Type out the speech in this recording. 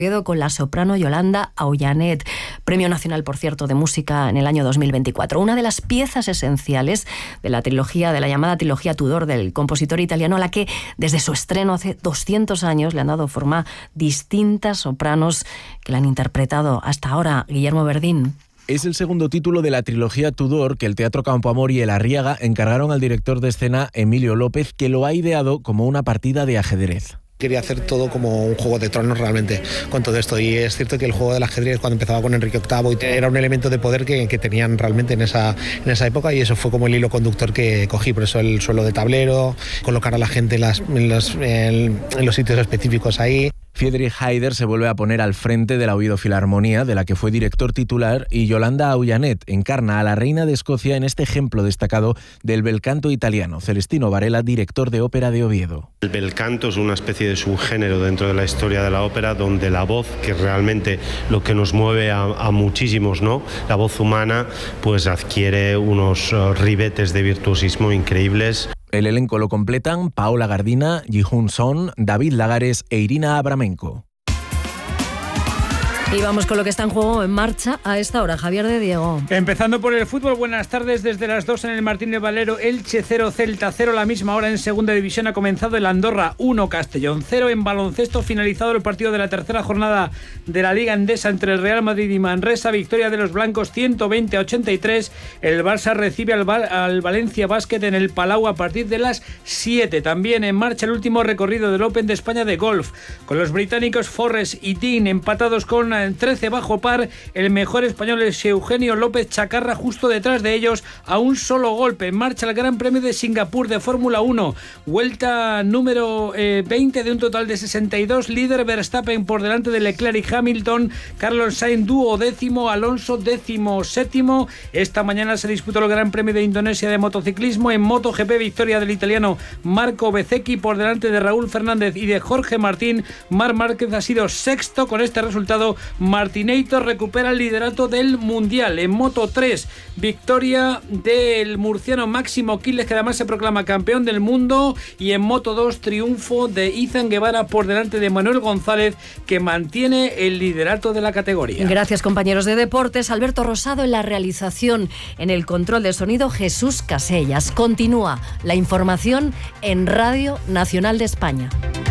con la soprano Yolanda Aullanet, Premio Nacional, por cierto, de Música en el año 2024. Una de las piezas esenciales de la trilogía, de la llamada trilogía Tudor del compositor italiano, a la que desde su estreno hace 200 años le han dado forma distintas sopranos que la han interpretado hasta ahora. Guillermo Verdín. Es el segundo título de la trilogía Tudor que el Teatro Campoamor y el Arriaga encargaron al director de escena Emilio López, que lo ha ideado como una partida de ajedrez. Quería hacer todo como un Juego de Tronos realmente con todo esto, y es cierto que el juego del ajedrez cuando empezaba con Enrique VIII era un elemento de poder que tenían realmente en esa época, y eso fue como el hilo conductor que cogí. Por eso el suelo de tablero, colocar a la gente en los sitios específicos ahí. Friedrich Heider se vuelve a poner al frente de la Oviedo Filarmonía, de la que fue director titular, y Yolanda Aullanet encarna a la reina de Escocia en este ejemplo destacado del bel canto italiano. Celestino Varela, director de ópera de Oviedo. El bel canto es una especie de subgénero dentro de la historia de la ópera, donde la voz, que realmente lo que nos mueve a muchísimos, ¿no? La voz humana, pues adquiere unos ribetes de virtuosismo increíbles. El elenco lo completan Paola Gardina, Ji-Hoon Son, David Lagares e Irina Abramenko. Y vamos con lo que está en juego en marcha a esta hora. Javier de Diego. Empezando por el fútbol, buenas tardes. Desde las 2 en el Martínez Valero, Elche 0, Celta 0. La misma hora en segunda división ha comenzado el Andorra 1, Castellón 0. En baloncesto, finalizado el partido de la tercera jornada de la Liga Endesa entre el Real Madrid y Manresa. Victoria de los blancos 120-83. El Barça recibe al Valencia Basket en el Palau a partir de las 7. También en marcha el último recorrido del Open de España de golf, con los británicos Forrest y Dean empatados con 13 bajo par. El mejor español es Eugenio López Chacarra, justo detrás de ellos a un solo golpe. En marcha el Gran Premio de Singapur de Fórmula 1, vuelta número 20 de un total de 62, líder Verstappen por delante de Leclerc y Hamilton, Carlos Sainz duodécimo, Alonso 17º. Esta mañana se disputó el Gran Premio de Indonesia de motociclismo. En MotoGP, victoria del italiano Marco Bezzecchi por delante de Raúl Fernández y de Jorge Martín. Marc Márquez ha sido sexto. Con este resultado, Martinator recupera el liderato del Mundial. En Moto 3, victoria del murciano Máximo Quiles, que además se proclama campeón del mundo. Y en Moto 2, triunfo de Izan Guevara por delante de Manuel González, que mantiene el liderato de la categoría. Gracias, compañeros de deportes. Alberto Rosado en la realización, en el control de sonido Jesús Casellas. Continúa la información en Radio Nacional de España.